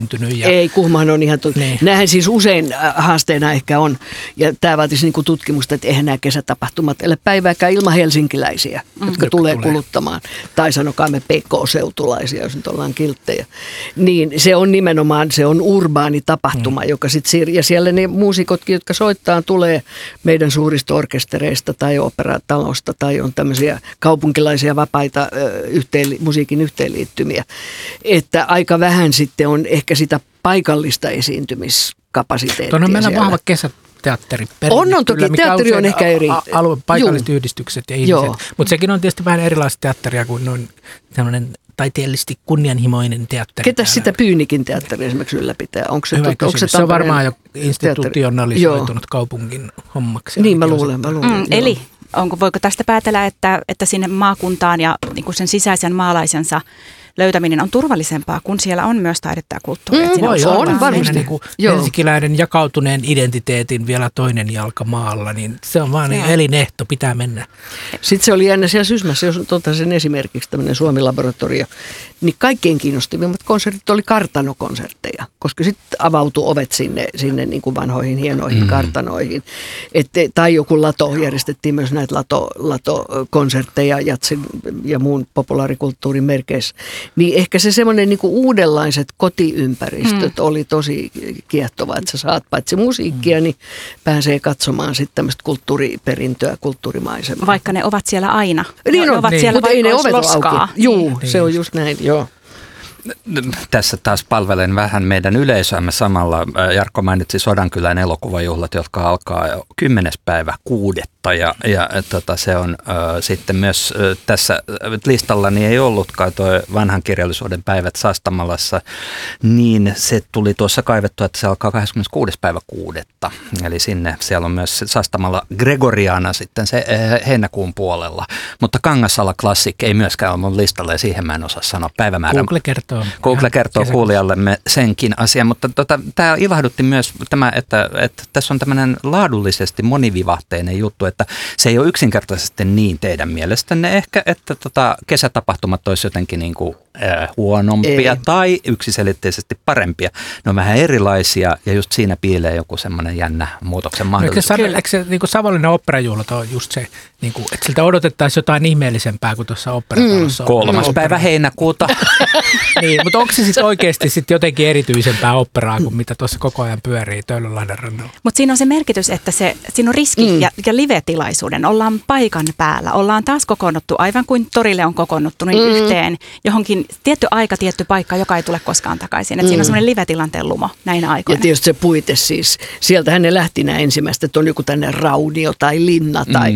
Ei, Kuhmohan on ihan niin. Nämähän siis usein haasteena ehkä on, ja tämä vaatisi niin kuin tutkimusta, että eihän nämä kesätapahtumat ele päivääkään ilman helsinkiläisiä, jotka tulee kuluttamaan. Tai sanokaamme PK-seutulaisia, jos nyt ollaan kilttejä. Niin se on nimenomaan, se on urbaani tapahtuma, joka sitten ja siellä ne muusikotkin, jotka soittaa, tulee meidän suurista orkestereista tai operatalosta tai on tämmöisiä kaupunkilaisia vapaita musiikin yhteenliittymiä. Että aika vähän sitten on ehkä sitä paikallista esiintymiskapasiteettia. Tuo on meillä vahva kesäteatteri. On toki, teatteri on ehkä eri. Paikalliset yhdistykset ja ihmiset. Mutta sekin on tietysti vähän erilaista teatteria kuin noin sellainen taiteellisesti kunnianhimoinen teatteri. Ketäs sitä Pyynikin teatteri esimerkiksi ylläpitää? Onko se, hyvä kysymys. Se on varmaan jo institutionalisoitunut kaupungin hommaksi. Niin mä luulen. Eli voiko tästä päätellä, että sinne maakuntaan ja niin kuin sen sisäisen maalaisensa löytäminen on turvallisempaa, kun siellä on myös taidetta ja kulttuuria. On varmasti. Niin helsinkiläinen jakautuneen identiteetin vielä toinen jalka maalla, niin se on vaan elinehto, pitää mennä. Sitten se oli jännä siellä Sysmässä, jos otan sen esimerkiksi tämmöinen Suomi-laboratorio, niin kaikkein kiinnostavimmat konsertit oli kartanokonsertteja, koska sitten avautui ovet sinne niin kuin vanhoihin hienoihin kartanoihin. Tai joku lato, järjestettiin myös näitä latokonsertteja jatsin ja muun populaarikulttuurin merkeissä. Niin ehkä se semmoinen niin kuin uudenlaiset kotiympäristöt oli tosi kiehtovaa, että sä saat paitsi musiikkia, niin pääsee katsomaan sitten tämmöistä kulttuuriperintöä, kulttuurimaisemaa. Vaikka ne ovat siellä aina. Niin ne ovat siellä, mutta ei ne ovet loskaa. auki. Juu, se on just näin, joo. Tässä taas palvelen vähän meidän yleisöämme samalla. Jarkko mainitsi Sodankylän elokuvajuhlat, jotka alkaa 10. päivä 6. Ja se on sitten myös tässä listallani ei ollutkaan tuo vanhan kirjallisuuden päivät Sastamalassa, niin se tuli tuossa kaivettua, että se alkaa 26. päivä 6. Eli siellä on myös Sastamalla Gregoriana sitten se heinäkuun puolella. Mutta Kangasala Classic ei myöskään ole mun listalla ja siihen mä en osaa sanoa päivämäärän. Google kertoo kuulijallemme senkin asian, mutta tämä ilahdutti myös tämä, että tässä on tämmöinen laadullisesti monivivahteinen juttu, että se ei ole yksinkertaisesti niin teidän mielestänne ehkä, että kesätapahtumat olisi jotenkin niin kuin huonompia tai yksiselitteisesti parempia. Ne on vähän erilaisia ja just siinä piilee joku semmoinen jännä muutoksen mahdollisuus. Eikö se niin kuin Savonlinnan oopperajuhlat on just se, niin kuin, että siltä odotettaisiin jotain ihmeellisempää kuin tuossa oopperatalossa? 3. päivä heinäkuuta. Niin, mutta onko se sitten oikeasti sit jotenkin erityisempää oopperaa kuin mitä tuossa koko ajan pyörii Töölönlahden rannalla? Mutta siinä on se merkitys, että siinä on riski ja live-tilaisuuden. Ollaan paikan päällä, ollaan taas kokoonnuttu, aivan kuin torille on kokoonnuttu niin yhteen johonkin tietty aika, tietty paikka, joka ei tule koskaan takaisin. Että siinä on semmoinen live-tilanteen lumo näinä aikoina. Ja tietysti se puite siis, sieltähän ne lähti nämä ensimmäistä, että on joku tänne raunio tai linna tai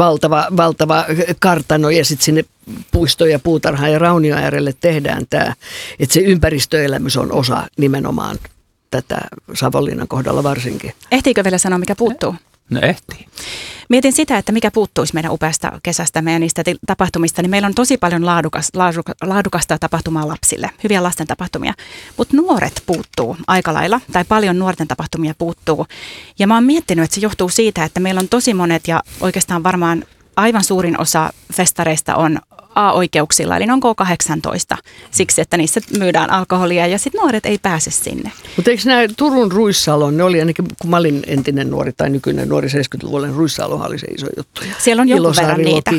valtava kartano ja sitten sinne puisto- ja puutarha- ja raunio äärelle tehdään tämä. Että se ympäristöelämys on osa nimenomaan tätä Savonlinnan kohdalla varsinkin. Ehtiikö vielä sanoa, mikä puuttuu? No ehtii. Mietin sitä, että mikä puuttuisi meidän upeasta kesästä ja niistä tapahtumista, niin meillä on tosi paljon laadukasta tapahtumaa lapsille, hyviä lasten tapahtumia, mutta nuoret puuttuu aika lailla, tai paljon nuorten tapahtumia puuttuu. Ja mä oon miettinyt, että se johtuu siitä, että meillä on tosi monet ja oikeastaan varmaan aivan suurin osa festareista on A-oikeuksilla, eli ne on K18, siksi että niissä myydään alkoholia ja sitten nuoret ei pääse sinne. Mutta eikö nämä Turun Ruissalon, ne oli ainakin kun mä olin entinen nuori tai nykyinen nuori 70-luvulla, niin Ruissalohan oli se iso juttu. Siellä on jonkun verran niitä,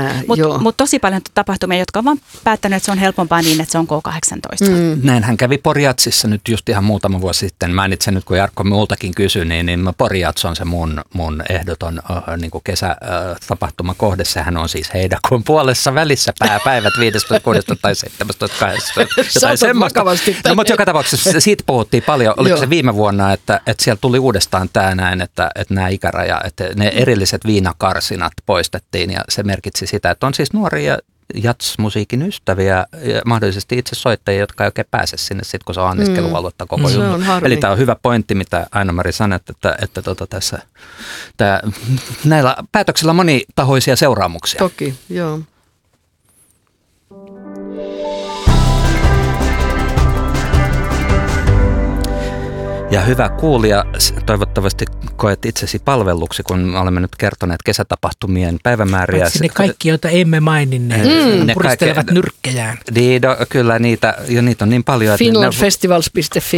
mutta tosi paljon tapahtumia, jotka on vaan päättänyt, että se on helpompaa niin, että se on K18. Näinhän kävi Porjatsissa nyt just ihan muutama vuosi sitten. Mainitsen nyt, kun Jarkko multakin kysyi, niin Porjats on se mun ehdoton niin kuin kesätapahtumakohde. Sehän on siis heinäkuun puolessa välissä. Päivät 15, 16 tai 17, 18, jotain semmoista. No, mutta joka tapauksessa siitä puhuttiin paljon. Oliko se viime vuonna, että siellä tuli uudestaan tämä näin, että nämä ikäraja, että ne erilliset viinakarsinat poistettiin ja se merkitsi sitä, että on siis nuoria jazz-musiikin ystäviä ja mahdollisesti itse soittajia, jotka ei oikein pääse sinne sitten, kun se on anniskelualuetta koko juttu. Eli tämä on hyvä pointti, mitä Aino-Mari sanoi, että tässä näillä päätöksillä on monitahoisia seuraamuksia. Toki, joo. Ja hyvä kuulija, toivottavasti koet itsesi palvelluksi, kun olemme nyt kertoneet kesätapahtumien päivämääriä. Ne kaikki, joita emme maininneet, puristelevat nyrkkejään. Kyllä, niitä on niin paljon. Finlandfestivals.fi